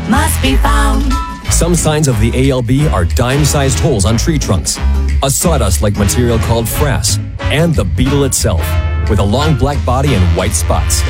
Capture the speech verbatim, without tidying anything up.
must be found. Some signs of the A L B are dime-sized holes on tree trunks, a sawdust-like material called frass, and the beetle itself, with a long black body and white spots.